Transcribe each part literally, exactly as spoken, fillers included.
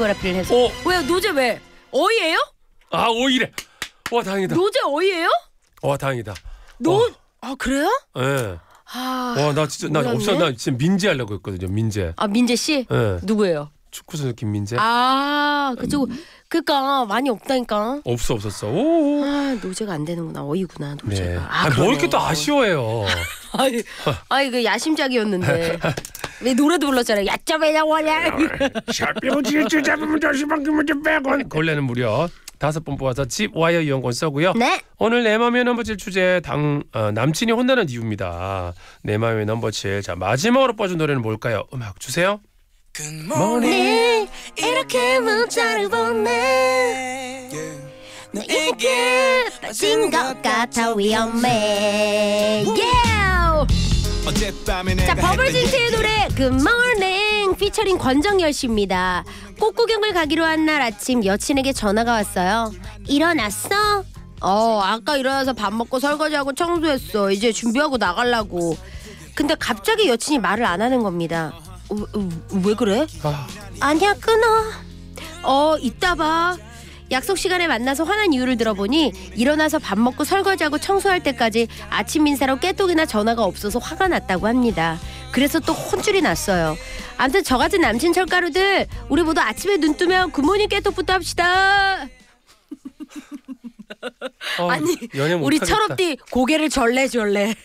피지오테라피를 해서. 어. 왜요? 노제 왜? 어이예요? 아 오이래. 와 다행이다. 노제 어이예요? 와 다행이다. 노. 어. 아 그래요? 예. 네. 아. 와 나 진짜 나 몰랐네. 없어 나 지금 민재 하려고 했거든요. 민재. 아 민재 씨? 예. 네. 누구예요? 축구 선수 김민재. 아 그쪽 그니까 많이 없다니까. 없어 없었어. 오. 아 노제가 안 되는구나. 어이구나 노제가. 네. 아, 아, 뭐 그러네. 이렇게 또 아쉬워해요. 아이, 아이 그 야심작이었는데 왜 노래도 불렀잖아요. 야짜배야 와냐. 샤피오지 주잡으면 다시방금은 백 원. 걸레는 무려 다섯 번 뽑아서 집 와이어 이용권 써고요. 네. 오늘 내 맘의 넘버 칠 주제 당 어, 남친이 혼나는 이유입니다. 내 맘의 넘버 칠. 자 마지막으로 뽑아준 노래는 뭘까요? 음악 주세요. 네, 이렇게 문자를 보내 너에게 빠진 것 같아 위험해. yeah! 자 버블진트의 노래 굿모닝 피처링 권정열 씨입니다. 꽃구경을 가기로 한 날 아침 여친에게 전화가 왔어요. 일어났어? 어 아까 일어나서 밥 먹고 설거지하고 청소했어. 이제 준비하고 나가려고. 근데 갑자기 여친이 말을 안 하는 겁니다. 어, 어, 왜 그래? 아, 아니야 끊어. 어 이따 봐. 약속 시간에 만나서 화난 이유를 들어보니 일어나서 밥 먹고 설거지하고 청소할 때까지 아침 인사로 깨똑이나 전화가 없어서 화가 났다고 합니다. 그래서 또 혼쭐이 났어요. 아무튼 저 같은 남친 철가루들 우리 모두 아침에 눈 뜨면 굿모닝 깨똑부터 합시다. 어, 아니 연애 우리 못하겠다. 철업디 고개를 절레절레.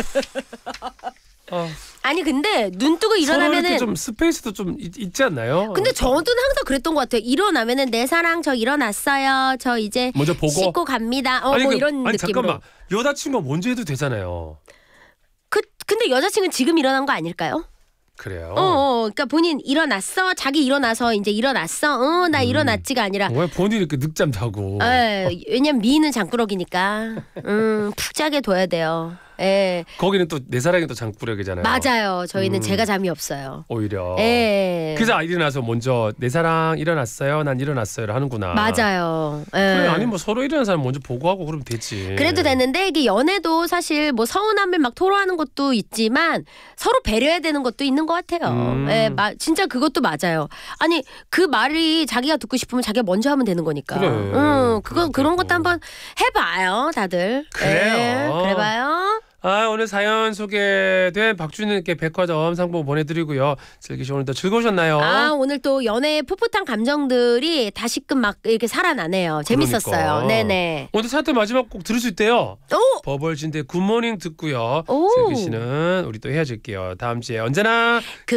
어. 아니 근데 눈 뜨고 일어나면은 좀 스페이스도 좀 있, 있지 않나요? 근데 저는 항상 그랬던 것 같아요. 일어나면은 내 사랑 저 일어났어요. 저 이제 먼저 보고 씻고 갑니다. 어 아니, 뭐 그, 이런 아니 느낌으로. 잠깐만 여자친구가 먼저 해도 되잖아요. 그 근데 여자친구는 지금 일어난 거 아닐까요? 그래요. 어, 어, 그러니까 본인 일어났어. 자기 일어나서 이제 일어났어. 어, 나 음. 일어났지가 아니라. 왜 본인이 이렇게 늦잠 자고? 에, 왜냐면 미인은 장꾸러기니까. 음, 푹 자게 둬야 돼요. 예. 거기는 또 내 사랑이 또 장꾸력이잖아요. 맞아요. 저희는 음. 제가 잠이 없어요. 오히려. 예. 그래서 일어나서 먼저 내 사랑 일어났어요. 난 일어났어요를 하는구나. 맞아요. 예. 그래 아니 뭐 서로 일어난 사람 먼저 보고하고 그러면 되지. 그래도 되는데 이게 연애도 사실 뭐 서운함을 막 토로하는 것도 있지만 서로 배려해야 되는 것도 있는 것 같아요. 음. 예, 마, 진짜 그것도 맞아요. 아니 그 말이 자기가 듣고 싶으면 자기가 먼저 하면 되는 거니까. 그래. 응, 그거 그래, 그런 그래도. 것도 한번 해봐요, 다들. 그래요. 예, 그래봐요. 아 오늘 사연 소개된 박준님께 백화점 상품 보내드리고요. 슬기 씨 오늘도 즐거우셨나요? 아 오늘 또 연애의 풋풋한 감정들이 다시금 막 이렇게 살아나네요. 재밌었어요. 그러니까. 네네. 오늘 사태 마지막 곡 들을 수 있대요. 오, 버벌진데 굿모닝 듣고요. 오. 슬기 씨는 우리 또 헤어질게요. 다음 주에 언제나 그